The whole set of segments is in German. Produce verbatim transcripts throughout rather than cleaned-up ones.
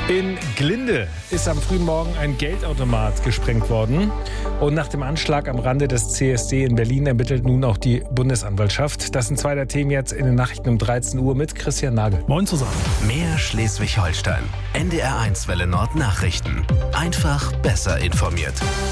In Glinde ist am frühen Morgen ein Geldautomat gesprengt worden. Und nach dem Anschlag am Rande des C S D in Berlin ermittelt nun auch die Bundesanwaltschaft. Das sind zwei der Themen jetzt in den Nachrichten um dreizehn Uhr mit Christian Nagel. Moin zusammen. Mehr Schleswig-Holstein. N D R eins Welle Nord Nachrichten. Einfach besser informiert.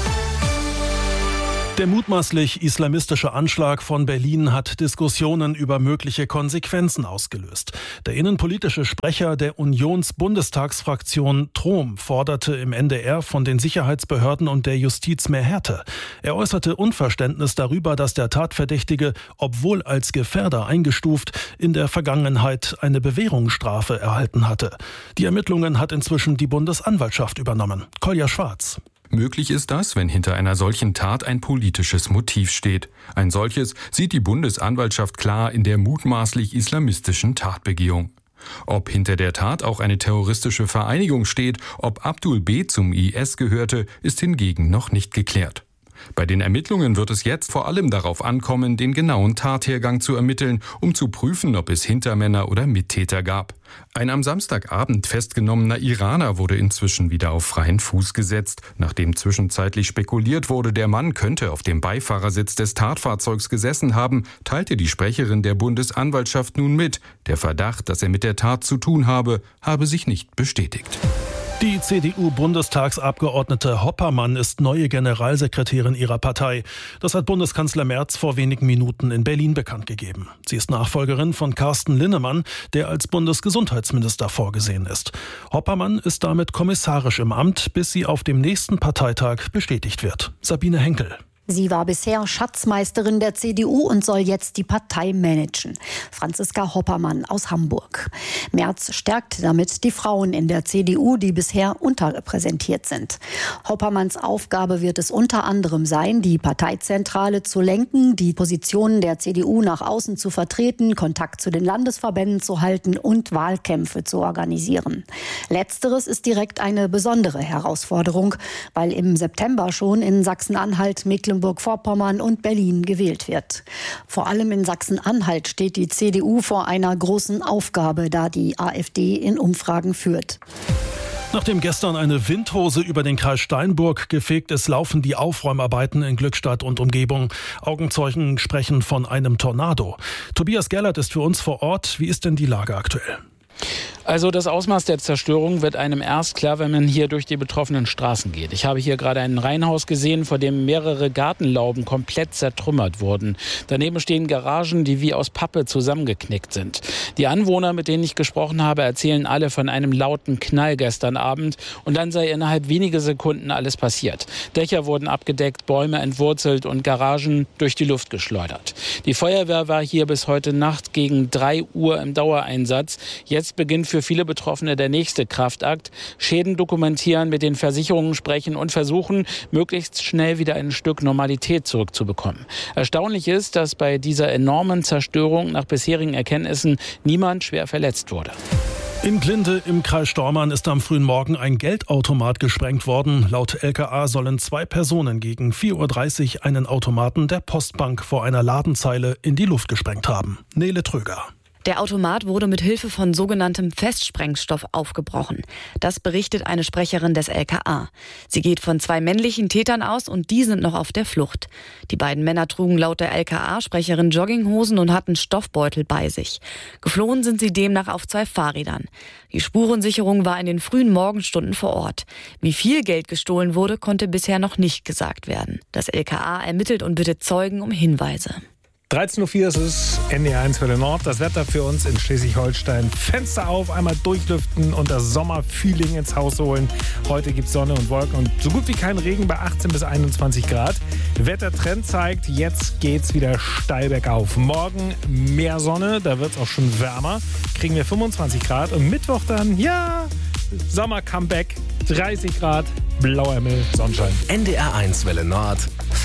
Der mutmaßlich islamistische Anschlag von Berlin hat Diskussionen über mögliche Konsequenzen ausgelöst. Der innenpolitische Sprecher der Unions-Bundestagsfraktion Trom forderte im N D R von den Sicherheitsbehörden und der Justiz mehr Härte. Er äußerte Unverständnis darüber, dass der Tatverdächtige, obwohl als Gefährder eingestuft, in der Vergangenheit eine Bewährungsstrafe erhalten hatte. Die Ermittlungen hat inzwischen die Bundesanwaltschaft übernommen. Kolja Schwarz. Möglich ist das, wenn hinter einer solchen Tat ein politisches Motiv steht. Ein solches sieht die Bundesanwaltschaft klar in der mutmaßlich islamistischen Tatbegehung. Ob hinter der Tat auch eine terroristische Vereinigung steht, ob Abdul B. zum I S gehörte, ist hingegen noch nicht geklärt. Bei den Ermittlungen wird es jetzt vor allem darauf ankommen, den genauen Tathergang zu ermitteln, um zu prüfen, ob es Hintermänner oder Mittäter gab. Ein am Samstagabend festgenommener Iraner wurde inzwischen wieder auf freien Fuß gesetzt. Nachdem zwischenzeitlich spekuliert wurde, der Mann könnte auf dem Beifahrersitz des Tatfahrzeugs gesessen haben, teilte die Sprecherin der Bundesanwaltschaft nun mit. Der Verdacht, dass er mit der Tat zu tun habe, habe sich nicht bestätigt. Die C D U-Bundestagsabgeordnete Hoppermann ist neue Generalsekretärin ihrer Partei. Das hat Bundeskanzler Merz vor wenigen Minuten in Berlin bekannt gegeben. Sie ist Nachfolgerin von Carsten Linnemann, der als Bundesgesundheitsminister vorgesehen ist. Hoppermann ist damit kommissarisch im Amt, bis sie auf dem nächsten Parteitag bestätigt wird. Sabine Henkel. Sie war bisher Schatzmeisterin der C D U und soll jetzt die Partei managen. Franziska Hoppermann aus Hamburg. Merz stärkt damit die Frauen in der C D U, die bisher unterrepräsentiert sind. Hoppermanns Aufgabe wird es unter anderem sein, die Parteizentrale zu lenken, die Positionen der C D U nach außen zu vertreten, Kontakt zu den Landesverbänden zu halten und Wahlkämpfe zu organisieren. Letzteres ist direkt eine besondere Herausforderung, weil im September schon in Sachsen-Anhalt, Mecklenburg Mecklenburg-Vorpommern und Berlin gewählt wird. Vor allem in Sachsen-Anhalt steht die C D U vor einer großen Aufgabe, da die AfD in Umfragen führt. Nachdem gestern eine Windhose über den Kreis Steinburg gefegt ist, laufen die Aufräumarbeiten in Glückstadt und Umgebung. Augenzeugen sprechen von einem Tornado. Tobias Gellert ist für uns vor Ort. Wie ist denn die Lage aktuell? Also das Ausmaß der Zerstörung wird einem erst klar, wenn man hier durch die betroffenen Straßen geht. Ich habe hier gerade ein Reihenhaus gesehen, vor dem mehrere Gartenlauben komplett zertrümmert wurden. Daneben stehen Garagen, die wie aus Pappe zusammengeknickt sind. Die Anwohner, mit denen ich gesprochen habe, erzählen alle von einem lauten Knall gestern Abend und dann sei innerhalb weniger Sekunden alles passiert. Dächer wurden abgedeckt, Bäume entwurzelt und Garagen durch die Luft geschleudert. Die Feuerwehr war hier bis heute Nacht gegen drei Uhr im Dauereinsatz. Jetzt beginnt für Für viele Betroffene der nächste Kraftakt. Schäden dokumentieren, mit den Versicherungen sprechen und versuchen, möglichst schnell wieder ein Stück Normalität zurückzubekommen. Erstaunlich ist, dass bei dieser enormen Zerstörung nach bisherigen Erkenntnissen niemand schwer verletzt wurde. In Glinde im Kreis Stormarn ist am frühen Morgen ein Geldautomat gesprengt worden. Laut L K A sollen zwei Personen gegen vier Uhr dreißig einen Automaten der Postbank vor einer Ladenzeile in die Luft gesprengt haben. Nele Tröger. Der Automat wurde mit Hilfe von sogenanntem Festsprengstoff aufgebrochen. Das berichtet eine Sprecherin des L K A. Sie geht von zwei männlichen Tätern aus und die sind noch auf der Flucht. Die beiden Männer trugen laut der L K A-Sprecherin Jogginghosen und hatten Stoffbeutel bei sich. Geflohen sind sie demnach auf zwei Fahrrädern. Die Spurensicherung war in den frühen Morgenstunden vor Ort. Wie viel Geld gestohlen wurde, konnte bisher noch nicht gesagt werden. Das L K A ermittelt und bittet Zeugen um Hinweise. dreizehn Uhr vier ist es, N D R eins Welle Nord. Das Wetter für uns in Schleswig-Holstein. Fenster auf, einmal durchlüften und das Sommerfeeling ins Haus holen. Heute gibt es Sonne und Wolken und so gut wie kein Regen bei achtzehn bis einundzwanzig Grad. Wettertrend zeigt, jetzt geht's wieder steil bergauf. Morgen mehr Sonne, da wird es auch schon wärmer. Kriegen wir fünfundzwanzig Grad und Mittwoch dann, ja, Sommer-Comeback, dreißig Grad, blauer Himmel, Sonnenschein. N D R eins Welle Nord.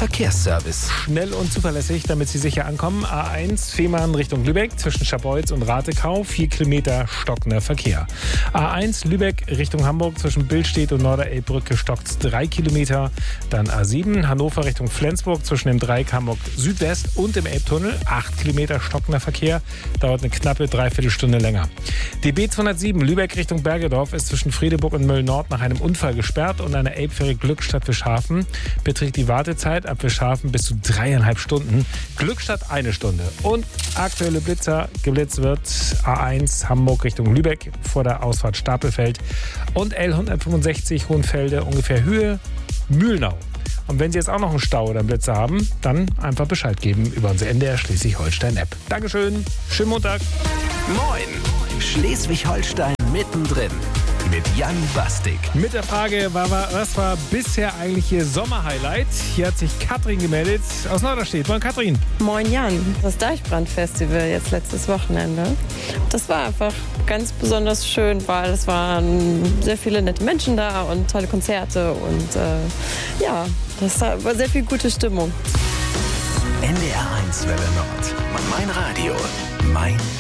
Verkehrsservice. Schnell und zuverlässig, damit Sie sicher ankommen. A eins Fehmarn Richtung Lübeck zwischen Scharbeutz und Ratekau. vier Kilometer stockender Verkehr. A eins Lübeck Richtung Hamburg zwischen Billstedt und Norderelbbrücke stockt drei Kilometer. Dann A sieben Hannover Richtung Flensburg zwischen dem Dreieck Hamburg Südwest und dem Elbtunnel. acht Kilometer stockender Verkehr. Dauert eine knappe Dreiviertelstunde länger. Die B zweihundertsieben Lübeck Richtung Bergedorf ist zwischen Friedeburg und Mölln-Nord nach einem Unfall gesperrt und eine Elbfähre Glückstadt Fischhafen beträgt die Wartezeit ab Fischhafen bis zu dreieinhalb Stunden. Glückstadt eine Stunde. Und aktuelle Blitzer, geblitzt wird A eins Hamburg Richtung Lübeck vor der Ausfahrt Stapelfeld und L hundertfünfundsechzig Hohenfelde ungefähr Höhe Mühlnau. Und wenn Sie jetzt auch noch einen Stau oder einen Blitzer haben, dann einfach Bescheid geben über unsere N D R Schleswig-Holstein-App. Dankeschön, schönen Montag. Moin, Schleswig-Holstein mittendrin. Mit Jan Bastik. Mit der Frage, was war bisher eigentlich Ihr Sommerhighlight? Hier hat sich Katrin gemeldet aus Norderstedt. Moin Katrin. Moin Jan. Das Deichbrand-Festival jetzt letztes Wochenende. Das war einfach ganz besonders schön, weil es waren sehr viele nette Menschen da und tolle Konzerte und äh, ja, das war sehr viel gute Stimmung. N D R eins Welle Nord. Mein Radio. Mein